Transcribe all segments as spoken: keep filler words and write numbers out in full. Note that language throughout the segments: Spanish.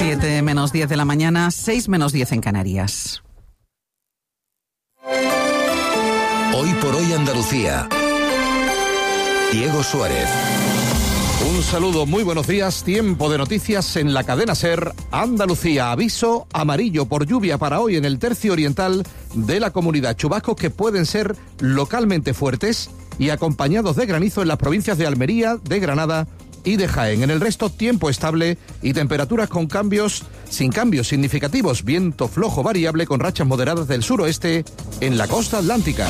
siete menos diez de la mañana, seis menos diez en Canarias. Hoy por hoy Andalucía. Diego Suárez. Un saludo, muy buenos días. Tiempo de noticias en la cadena SER. Andalucía, aviso amarillo por lluvia para hoy en el tercio oriental de la comunidad. Chubascos que pueden ser localmente fuertes y acompañados de granizo en las provincias de Almería, de Granada y de Jaén. En el resto, tiempo estable y temperaturas con cambios, sin cambios significativos. Viento flojo variable con rachas moderadas del suroeste en la costa atlántica.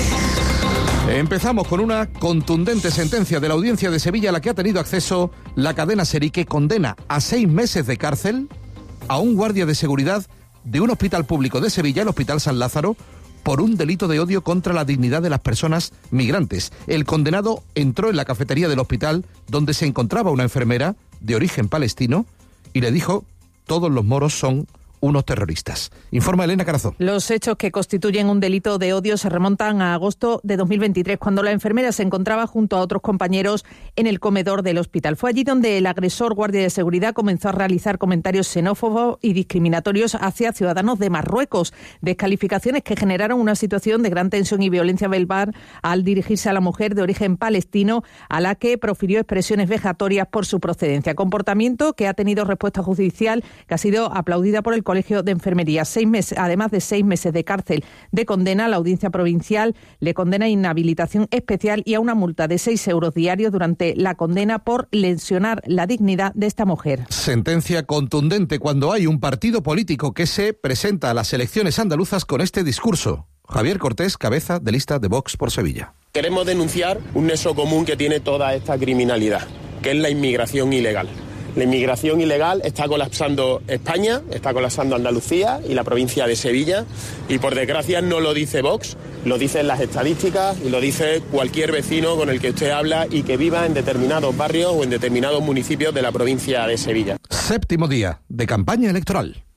Empezamos con una contundente sentencia de la Audiencia de Sevilla a la que ha tenido acceso la cadena SER y que condena a seis meses de cárcel a un guardia de seguridad de un hospital público de Sevilla, el Hospital San Lázaro, por un delito de odio contra la dignidad de las personas migrantes. El condenado entró en la cafetería del hospital donde se encontraba una enfermera de origen palestino y le dijo: todos los moros son unos terroristas. Informa Elena Carazo. Los hechos que constituyen un delito de odio se remontan a agosto de dos mil veintitrés, cuando la enfermera se encontraba junto a otros compañeros en el comedor del hospital. Fue allí donde el agresor guardia de seguridad comenzó a realizar comentarios xenófobos y discriminatorios hacia ciudadanos de Marruecos, descalificaciones que generaron una situación de gran tensión y violencia verbal al dirigirse a la mujer de origen palestino, a la que profirió expresiones vejatorias por su procedencia. Comportamiento que ha tenido respuesta judicial que ha sido aplaudida por el Colegio de Enfermería. Seis meses, además de seis meses de cárcel de condena, la Audiencia Provincial le condena a inhabilitación especial y a una multa de seis euros diarios durante la condena por lesionar la dignidad de esta mujer. Sentencia contundente cuando hay un partido político que se presenta a las elecciones andaluzas con este discurso. Javier Cortés, cabeza de lista de Vox por Sevilla. Queremos denunciar un nexo común que tiene toda esta criminalidad, que es la inmigración ilegal. La inmigración ilegal está colapsando España, está colapsando Andalucía y la provincia de Sevilla, y por desgracia no lo dice Vox, lo dicen las estadísticas y lo dice cualquier vecino con el que usted habla y que viva en determinados barrios o en determinados municipios de la provincia de Sevilla. Séptimo día de campaña electoral.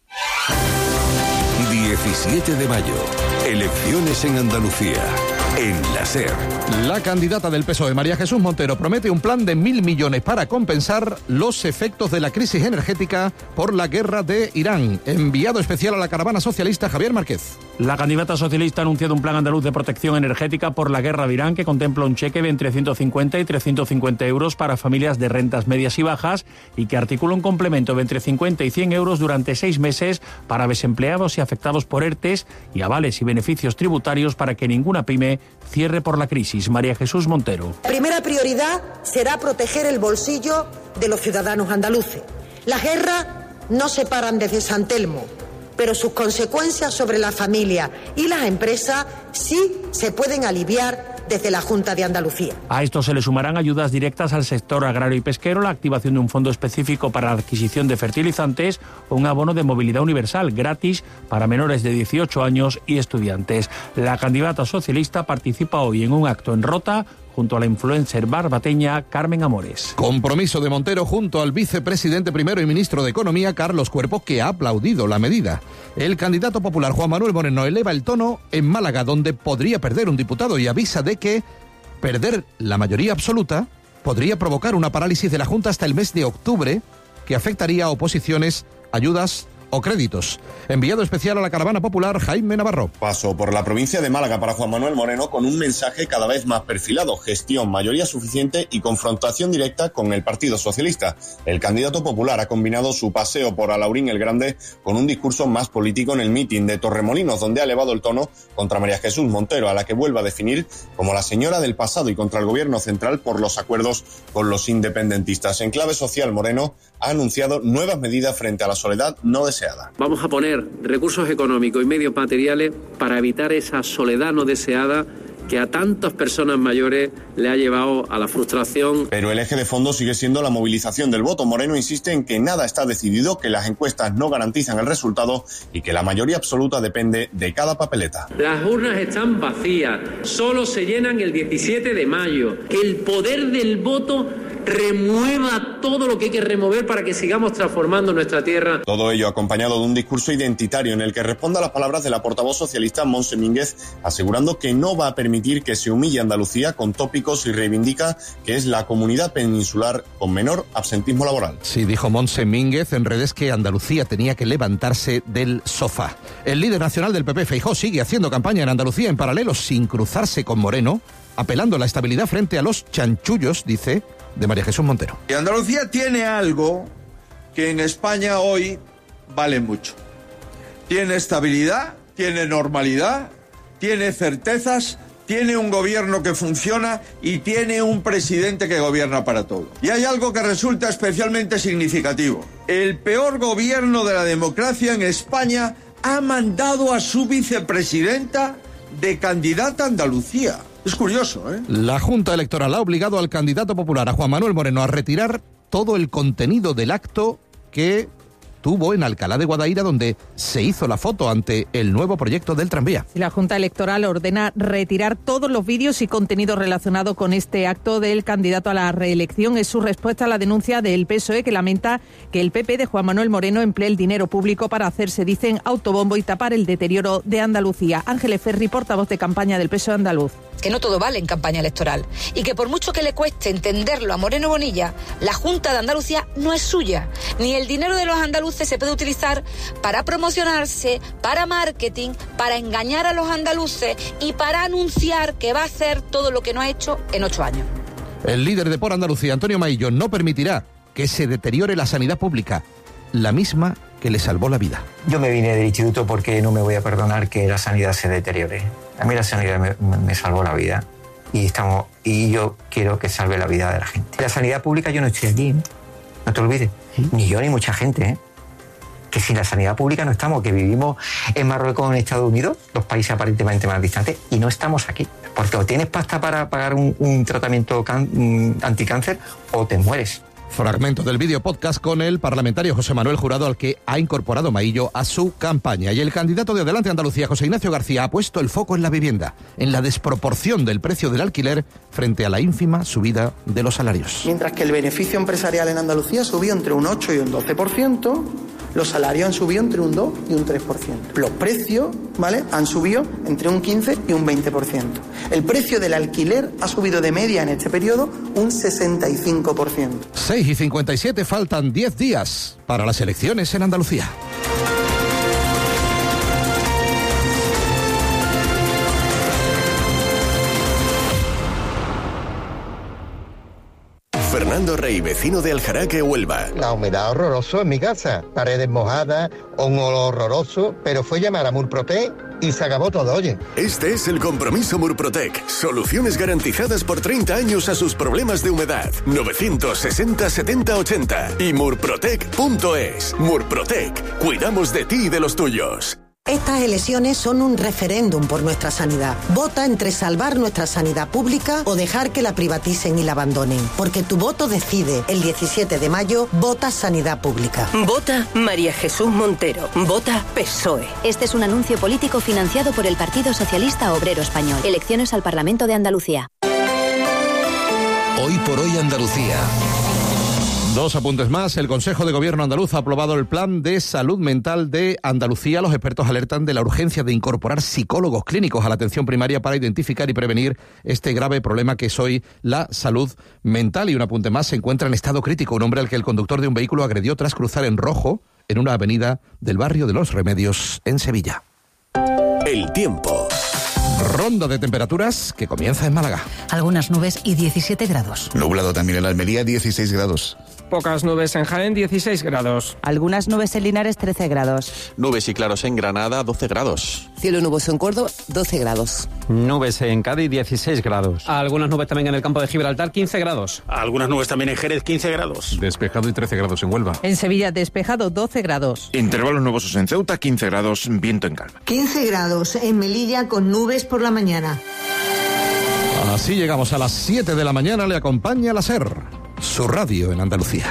diecisiete de mayo. Elecciones en Andalucía. En la SER. La candidata del P S O E, María Jesús Montero, promete un plan de mil millones para compensar los efectos de la crisis energética por la guerra de Irán. Enviado especial a la caravana socialista, Javier Márquez. La candidata socialista ha anunciado un plan andaluz de protección energética por la guerra de Irán que contempla un cheque de entre ciento cincuenta y trescientos cincuenta euros para familias de rentas medias y bajas y que articula un complemento de entre cincuenta y cien euros durante seis meses para desempleados y afectados por ERTES y avales y beneficios tributarios para que ninguna pyme cierre por la crisis. María Jesús Montero. Primera prioridad será proteger el bolsillo de los ciudadanos andaluces. Las guerras no se paran desde San Telmo, pero sus consecuencias sobre la familia y las empresas sí se pueden aliviar desde la Junta de Andalucía. A esto se le sumarán ayudas directas al sector agrario y pesquero, la activación de un fondo específico para la adquisición de fertilizantes o un abono de movilidad universal gratis para menores de dieciocho años y estudiantes. La candidata socialista participa hoy en un acto en Rota junto a la influencer barbateña Carmen Amores. Compromiso de Montero junto al vicepresidente primero y ministro de Economía, Carlos Cuerpo, que ha aplaudido la medida. El candidato popular Juan Manuel Moreno eleva el tono en Málaga, donde podría perder un diputado, y avisa de que perder la mayoría absoluta podría provocar una parálisis de la Junta hasta el mes de octubre, que afectaría a oposiciones, ayudas o créditos. Enviado especial a la caravana popular, Jaime Navarro. Paso por la provincia de Málaga para Juan Manuel Moreno con un mensaje cada vez más perfilado: gestión, mayoría suficiente y confrontación directa con el Partido Socialista. El candidato popular ha combinado su paseo por Alaurín el Grande con un discurso más político en el mitin de Torremolinos, donde ha elevado el tono contra María Jesús Montero, a la que vuelve a definir como la señora del pasado, y contra el gobierno central por los acuerdos con los independentistas. En clave social, Moreno ha anunciado nuevas medidas frente a la soledad no deseada. Vamos a poner recursos económicos y medios materiales para evitar esa soledad no deseada que a tantas personas mayores le ha llevado a la frustración. Pero el eje de fondo sigue siendo la movilización del voto. Moreno insiste en que nada está decidido, que las encuestas no garantizan el resultado y que la mayoría absoluta depende de cada papeleta. Las urnas están vacías, solo se llenan el diecisiete de mayo. Que el poder del voto remueva todo lo que hay que remover para que sigamos transformando nuestra tierra. Todo ello acompañado de un discurso identitario en el que responde a las palabras de la portavoz socialista Montse Mínguez, asegurando que no va a permitir que se humille a Andalucía con tópicos y reivindica que es la comunidad peninsular con menor absentismo laboral. Sí, dijo Montse Mínguez en redes que Andalucía tenía que levantarse del sofá. El líder nacional del P P, Feijóo, sigue haciendo campaña en Andalucía en paralelo sin cruzarse con Moreno, apelando a la estabilidad frente a los chanchullos, dice, de María Jesús Montero. Y Andalucía tiene algo que en España hoy vale mucho. Tiene estabilidad, tiene normalidad, tiene certezas, tiene un gobierno que funciona y tiene un presidente que gobierna para todo. Y hay algo que resulta especialmente significativo. El peor gobierno de la democracia en España ha mandado a su vicepresidenta de candidata a Andalucía. Es curioso, ¿eh? La Junta Electoral ha obligado al candidato popular, a Juan Manuel Moreno, a retirar todo el contenido del acto que tuvo en Alcalá de Guadaira, donde se hizo la foto ante el nuevo proyecto del tranvía. La Junta Electoral ordena retirar todos los vídeos y contenidos relacionados con este acto del candidato a la reelección. Es su respuesta a la denuncia del P S O E, que lamenta que el P P de Juan Manuel Moreno emplee el dinero público para hacerse, dicen, autobombo y tapar el deterioro de Andalucía. Ángeles Ferri, portavoz de campaña del P S O E andaluz. Que no todo vale en campaña electoral y que por mucho que le cueste entenderlo a Moreno Bonilla, la Junta de Andalucía no es suya, ni el dinero de los andaluces se puede utilizar para promocionarse, para marketing, para engañar a los andaluces y para anunciar que va a hacer todo lo que no ha hecho en ocho años. El líder de Por Andalucía, Antonio Maillo, no permitirá que se deteriore la sanidad pública, la misma que le salvó la vida. Yo me vine del instituto porque no me voy a perdonar que la sanidad se deteriore. A mí la sanidad me, me salvó la vida y, estamos, y yo quiero que salve la vida de la gente. La sanidad pública, yo no estoy aquí, ¿eh? No te olvides, ¿sí? Ni yo ni mucha gente, ¿eh? Que sin la sanidad pública no estamos, que vivimos en Marruecos o en Estados Unidos, los países aparentemente más distantes, y no estamos aquí. Porque o tienes pasta para pagar un, un tratamiento can, anticáncer o te mueres. Fragmento del vídeo podcast con el parlamentario José Manuel Jurado, al que ha incorporado Maillo a su campaña. Y el candidato de Adelante Andalucía, José Ignacio García, ha puesto el foco en la vivienda, en la desproporción del precio del alquiler frente a la ínfima subida de los salarios. Mientras que el beneficio empresarial en Andalucía subió entre un ocho y un doce por ciento, los salarios han subido entre un dos y un tres por ciento. Los precios, ¿vale?, han subido entre un quince y un veinte por ciento. El precio del alquiler ha subido de media en este periodo un sesenta y cinco por ciento. seis y cincuenta y siete, faltan diez días para las elecciones en Andalucía. Fernando Rey, vecino de Aljaraque, Huelva. La humedad horroroso en mi casa, paredes mojadas, un olor horroroso, pero fue llamar a Murprotec y se acabó todo, oye. Este es el compromiso Murprotec. Soluciones garantizadas por treinta años a sus problemas de humedad. novecientos sesenta setenta ochenta y murprotec punto es. Murprotec. Cuidamos de ti y de los tuyos. Estas elecciones son un referéndum por nuestra sanidad. Vota entre salvar nuestra sanidad pública o dejar que la privaticen y la abandonen. Porque tu voto decide. El diecisiete de mayo, vota sanidad pública. Vota María Jesús Montero. Vota P S O E. Este es un anuncio político financiado por el Partido Socialista Obrero Español. Elecciones al Parlamento de Andalucía. Hoy por hoy Andalucía. Dos apuntes más. El Consejo de Gobierno andaluz ha aprobado el Plan de Salud Mental de Andalucía. Los expertos alertan de la urgencia de incorporar psicólogos clínicos a la atención primaria para identificar y prevenir este grave problema que es hoy la salud mental. Y un apunte más. Se encuentra en estado crítico un hombre al que el conductor de un vehículo agredió tras cruzar en rojo en una avenida del barrio de Los Remedios, en Sevilla. El tiempo. Ronda de temperaturas que comienza en Málaga. Algunas nubes y diecisiete grados. Nublado también en la Almería, dieciséis grados. Pocas nubes en Jaén, dieciséis grados. Algunas nubes en Linares, trece grados. Nubes y claros en Granada, doce grados. Cielo nuboso en Córdoba, doce grados. Nubes en Cádiz, dieciséis grados. Algunas nubes también en el campo de Gibraltar, quince grados. Algunas nubes también en Jerez, quince grados. Despejado y trece grados en Huelva. En Sevilla, despejado, doce grados. Intervalos nubosos en Ceuta, quince grados, viento en calma. quince grados en Melilla con nubes por la mañana. Así llegamos a las siete de la mañana. Le acompaña la SER, su radio en Andalucía.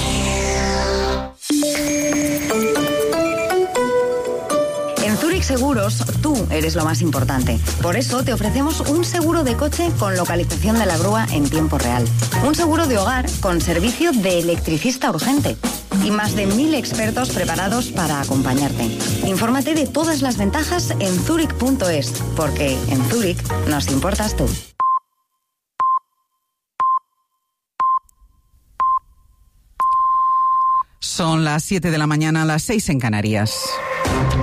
En Zurich Seguros seguros, tú eres lo más importante. Por eso te ofrecemos un seguro de coche con localización de la grúa en tiempo real. Un seguro de hogar con servicio de electricista urgente. Y más de mil expertos preparados para acompañarte. Infórmate de todas las ventajas en zurich punto es, porque en Zurich nos importas tú. Son las siete de la mañana, las seis en Canarias.